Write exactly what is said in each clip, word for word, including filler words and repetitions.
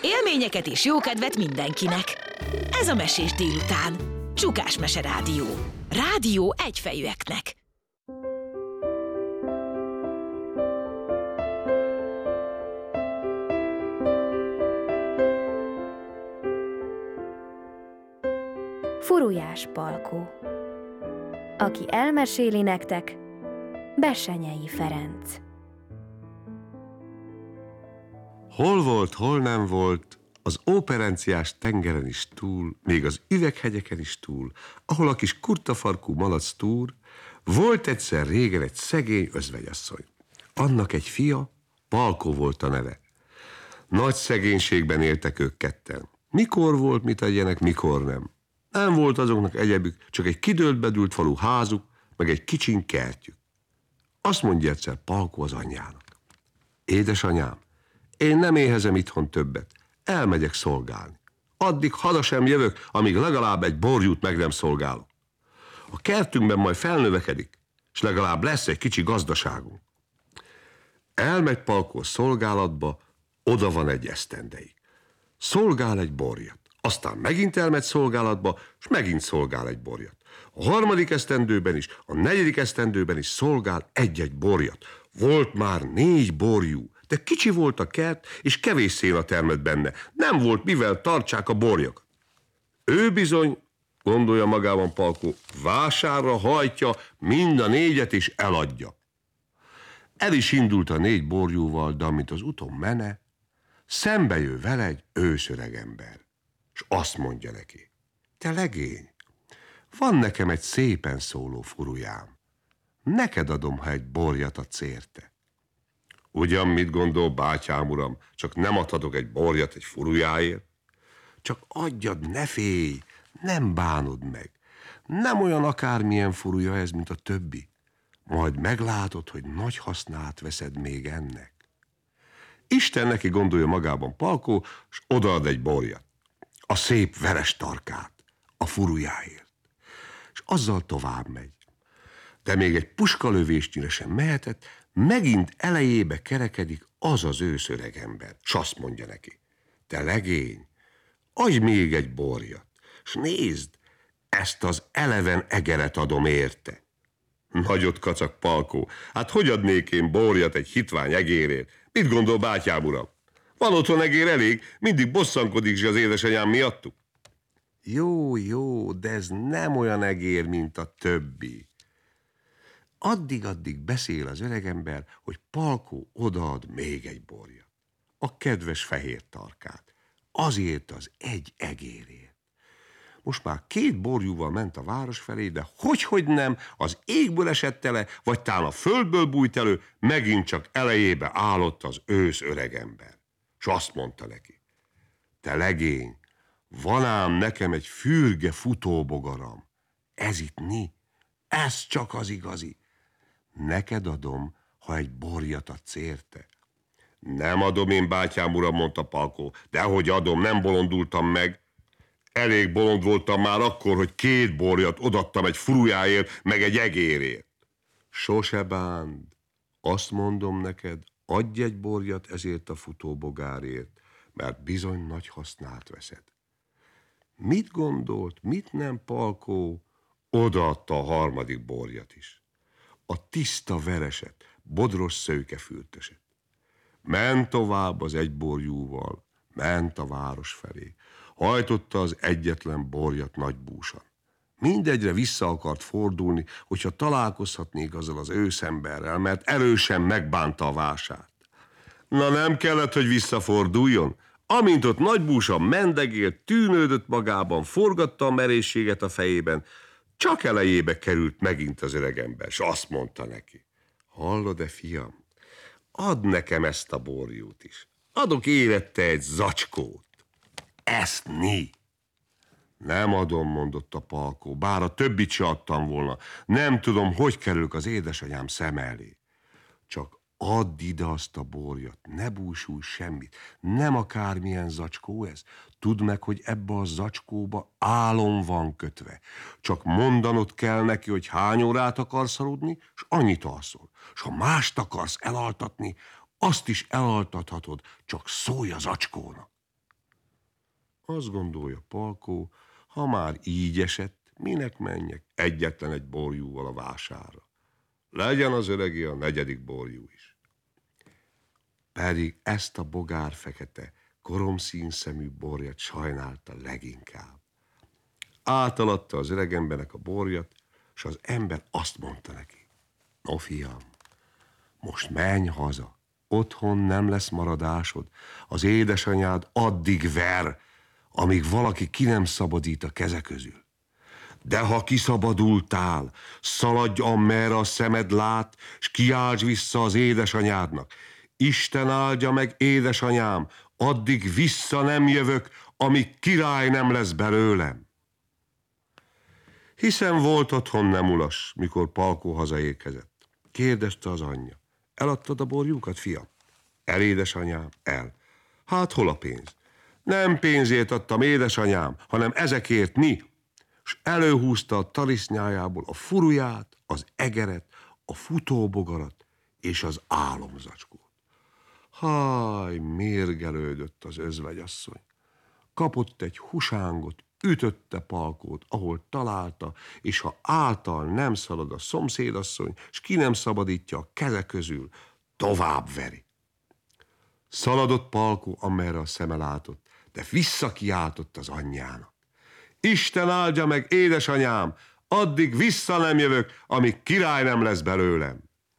Élményeket és jókedvet mindenkinek. Ez a Mesés délután. Csukás Mese Rádió. Rádió egyfejűeknek. Furujás Palkó. Aki elmeséli nektek, Bessenyei Ferenc. Hol volt, hol nem volt, az óperenciás tengeren is túl, még az üveghegyeken is túl, ahol a kis kurtafarkú malac túr, volt egyszer régen egy szegény özvegyasszony. Annak egy fia, Palkó volt a neve. Nagy szegénységben éltek ők ketten. Mikor volt mit egyenek, mikor nem. Nem volt azoknak egyebük, csak egy kidőlt bedült falu házuk, meg egy kicsin kertjük. Azt mondja egyszer Palkó az anyjának: édesanyám, én nem éhezem itthon többet, elmegyek szolgálni. Addig haza sem jövök, amíg legalább egy borjút meg nem szolgálok. A kertünkben majd felnövekedik, és legalább lesz egy kicsi gazdaságunk. Elmegy Palkó szolgálatba, oda van egy esztendeig. Szolgál egy borjat, aztán megint elmegy szolgálatba, és megint szolgál egy borjat. A harmadik esztendőben is, a negyedik esztendőben is szolgál egy-egy borjat. Volt már négy borjú, de kicsi volt a kert, és kevés széna termett benne. Nem volt mivel tartsák a borjakat. Ő bizony, gondolja magában Palkó, vásárra hajtja mind a négyet, és eladja. El is indult a négy borjúval, de amint az úton mene, szembe jön vele egy őszöreg ember, és azt mondja neki: te legény, van nekem egy szépen szóló furujám. Neked adom, ha egy borjat adsz érte. Ugyan mit gondol, bátyám uram, csak nem adhatok egy borjat egy furujáért? Csak adjad, ne félj, nem bánod meg. Nem olyan akármilyen furuja ez, mint a többi. Majd meglátod, hogy nagy hasznát veszed még ennek. Isten neki, gondolja magában Palkó, és odaad egy borjat. A szép veres tarkát a furujáért. És azzal tovább megy. De még egy puskalövésnyire sem mehetett, megint elejébe kerekedik az az őszöreg ember, s azt mondja neki: te legény, adj még egy borjat, s nézd, ezt az eleven egeret adom érte. Nagyot kacag Palkó, hát hogy adnék én borjat egy hitvány egérért? Mit gondol, bátyám uram? Van otthon egér elég, mindig bosszankodik is az édesanyám miattuk. Jó, jó, de ez nem olyan egér, mint a többi. Addig-addig beszél az öregember, hogy Palkó odaad még egy borjat. A kedves fehér tarkát. Azért az egy egérért. Most már két borjúval ment a város felé, de hogyhogy nem, az égből esett ele, vagy tán a földből bújt elő, megint csak elejébe állott az ősz öregember. S azt mondta neki: te legény, van ám nekem egy fürge futóbogaram. Ez itt mi? Ez csak az igazi. Neked adom, ha egy borjat adsz érte. Nem adom én, bátyám uram, mondta Palkó, dehogy adom, nem bolondultam meg. Elég bolond voltam már akkor, hogy két borjat odattam egy furujáért, meg egy egérért. Sose bánd, azt mondom neked, adj egy borjat ezért a futóbogárért, mert bizony nagy hasznát veszed. Mit gondolt, mit nem Palkó? Odaadta a harmadik borjat is. A tiszta vereset, bodros szőkefürtöset. Ment tovább az egy borjúval, ment a város felé. Hajtotta az egyetlen borjat nagy búsan. Mindegyre vissza akart fordulni, hogyha találkozhatnék azzal az őszemberrel, mert erősen megbánta a vásárt. Na nem kellett, hogy visszaforduljon. Amint ott nagy búsan mendegélt, tűnődött magában, forgatta a merészséget a fejében, csak elejébe került megint az öregember, s azt mondta neki: hallod-e, fiam, add nekem ezt a borjút is. Adok érette egy zacskót. Ezt mi? Nem adom, mondotta Palkó, bár a többit se adtam volna. Nem tudom, hogy kerülök az édesanyám szem elé. Csak add ide azt a borjat, ne búsulj semmit. Nem akármilyen zacskó ez. Tudd meg, hogy ebbe a zacskóba álom van kötve. Csak mondanod kell neki, hogy hány órát akarsz aludni, és annyit alszol. És ha mást akarsz elaltatni, azt is elaltathatod, csak szólj a zacskónak. Azt gondolja Palkó, ha már így esett, minek menjek egyetlen egy borjúval a vásárra. Legyen az öregé a negyedik borjú is. Pedig ezt a bogárfekete, koromszínszemű borjat sajnálta leginkább. Átaladta az öregembernek a borjat, és az ember azt mondta neki: no fiam, most menj haza, otthon nem lesz maradásod, az édesanyád addig ver, amíg valaki ki nem szabadít a keze közül. De ha kiszabadultál, szaladj amerre a szemed lát, s kiáltsd vissza az édesanyádnak. Isten áldja meg, édesanyám, addig vissza nem jövök, amíg király nem lesz belőlem. Hiszen volt otthon nem ulas, mikor Palkó hazaérkezett. Kérdezte az anyja: eladtad a borjúkat, fiam? El, édesanyám, el. Hát hol a pénz? Nem pénzért adtam, édesanyám, hanem ezekért mi. És előhúzta a tarisznyájából a furuját, az egeret, a futóbogarat és az álomzacskót. Háj, mérgelődött az özvegyasszony. Kapott egy husángot, ütötte Palkót, ahol találta, és ha által nem szalad a szomszédasszony, s ki nem szabadítja a keze közül, tovább veri. Szaladott Palkó, amerre a szeme látott, de visszakiáltott az anyjának: Isten áldja meg, édesanyám, addig vissza nem jövök, amíg király nem lesz belőlem.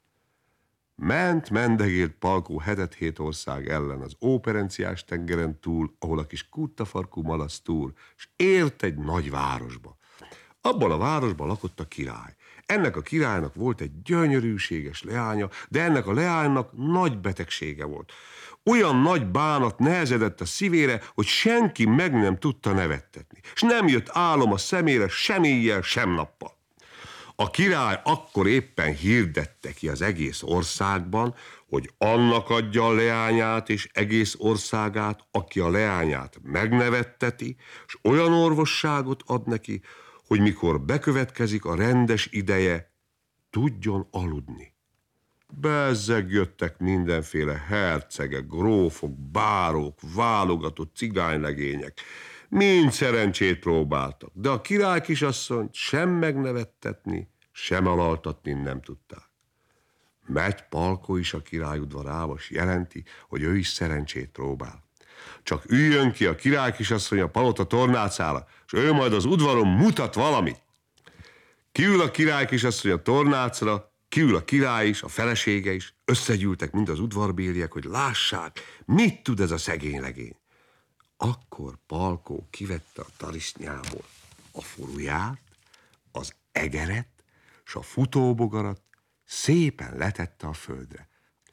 Ment, mendegélt Palkó hetet-hét ország ellen az óperenciás tengeren túl, ahol a kis kurtafarkú malac túr, és ért egy nagy városba. Abban a városban lakott a király. Ennek a királynak volt egy gyönyörűséges leánya, de ennek a leánynak nagy betegsége volt. Olyan nagy bánat nehezedett a szívére, hogy senki meg nem tudta nevettetni, és nem jött álom a szemére sem éjjel, sem nappal. A király akkor éppen hirdette ki az egész országban, hogy annak adja a leányát és egész országát, aki a leányát megnevetteti, és olyan orvosságot ad neki, hogy mikor bekövetkezik a rendes ideje, tudjon aludni. Bezzeg jöttek mindenféle hercegek, grófok, bárók, válogatott cigánylegények. Mind szerencsét próbáltak, de a király kisasszonyt sem megnevettetni, sem alaltatni nem tudták. Megy Palkó is a király udvarába, s jelenti, hogy ő is szerencsét próbál. Csak üljön ki a király kisasszony a palota tornácára, és ő majd az udvaron mutat valamit. Kiül a király kisasszony a tornácra, kiül a király is, a felesége is, összegyűltek mind az udvarbéliek, hogy lássák, mit tud ez a szegény legény. Akkor Palkó kivette a tarisznyából a furuját, az egeret, s a futóbogarat szépen letette a földre.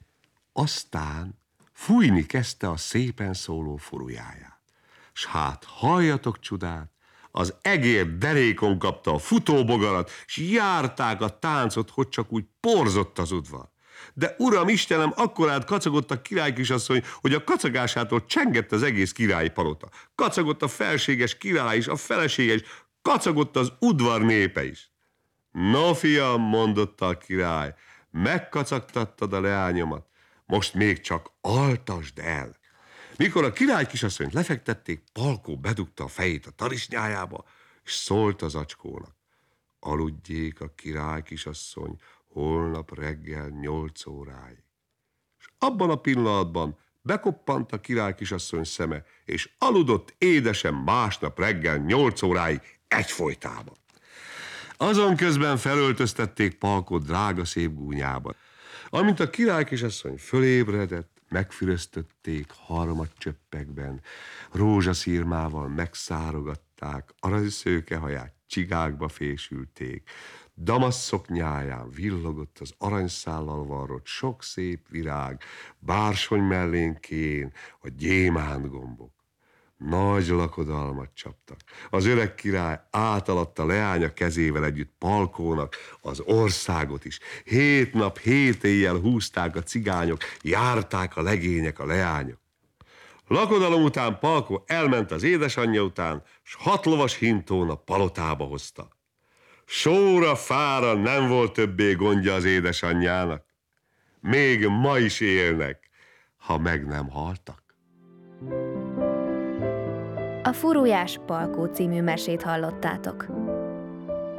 Aztán fújni kezdte a szépen szóló furujáját. S hát halljatok csodát, az egér derékon kapta a futóbogarat, s járták a táncot, hogy csak úgy porzott az udvar. De uram Istenem, akkorát kacagott a király kisasszony, hogy a kacagásától csengett az egész királyi palota. Kacagott a felséges király is, a felesége is, kacagott az udvar népe is. No, fiam, mondotta a király, megkacagtattad a leányomat, most még csak altasd el. Mikor a király kisasszonyt lefektették, Palkó bedugta a fejét a tarisznyájába, és szólt az acskónak: aludjék a király kisasszony holnap reggel nyolc óráig. És abban a pillanatban bekoppant a király kisasszony szeme, és aludott édesen másnap reggel nyolc óráig egyfolytában. Azon közben felöltöztették Palkót drága szép gúnyába. Amint a király kisasszony fölébredett, megfüröztötték harmadcsöppekben, rózsaszírmával megszárogatták, aranyszőkehaját csigákba fésülték, damasszoknyáján villogott az aranyszállal varrott sok szép virág, bársony mellénkén a gyémántgombok. Nagy lakodalmat csaptak. Az öreg király átaladta leánya kezével együtt Palkónak az országot is. Hét nap, hét éjjel húzták a cigányok, járták a legények, a leányok. Lakodalom után Palkó elment az édesanyja után, s hat lovas hintón a palotába hozta. Sóra, fára nem volt többé gondja az édesanyjának. Még ma is élnek, ha meg nem haltak. A Furujás Palkó című mesét hallottátok.